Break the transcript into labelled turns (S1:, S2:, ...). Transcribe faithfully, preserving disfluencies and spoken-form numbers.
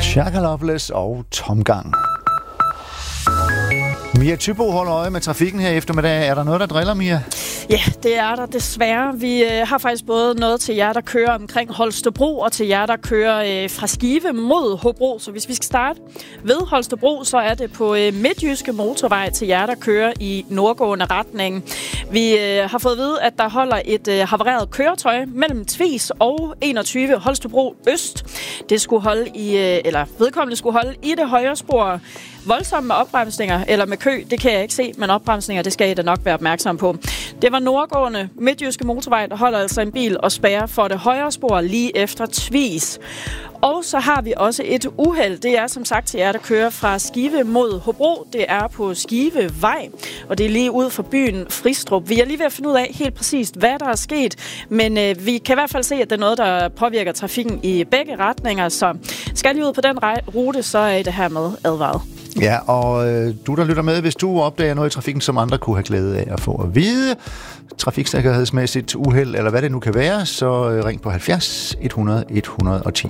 S1: Shaka Loveless og Tomgang. Mia Thybo holder øje med trafikken her eftermiddag. Er der noget, der driller, Mia?
S2: Ja, det er der desværre. Vi øh, har faktisk både noget til jer, der kører omkring Holstebro, og til jer, der kører øh, fra Skive mod Hobro. Så hvis vi skal starte ved Holstebro, så er det på øh, Midtjyske Motorvej til jer, der kører i nordgående retning. Vi øh, har fået at vide, at der holder et øh, havareret køretøj mellem Tvis og enogtyve Holstebro Øst. Det skulle holde i, øh, eller vedkommende skulle holde i det højre spor. Voldsomme med opbremsninger, eller med kø, det kan jeg ikke se, men opbremsninger, det skal I da nok være opmærksom på. Det var nordgående Midtjyske Motorvej, der holder altså en bil og spærrer for det højre spor lige efter Tvis. Og så har vi også et uheld. Det er som sagt til jer, der kører fra Skive mod Hobro. Det er på Skivevej, og det er lige ud for byen Fristrup. Vi er lige ved at finde ud af helt præcist, hvad der er sket, men øh, vi kan i hvert fald se, at det er noget, der påvirker trafikken i begge retninger. Så skal I ud på den rute, så er I det her med advaret.
S1: Ja, og øh, du, der lytter med, hvis du opdager noget i trafikken, som andre kunne have glæde af at få at vide, trafiksikkerhedsmæssigt uheld, eller hvad det nu kan være, så øh, ring på halvfjerds hundrede et hundrede og ti.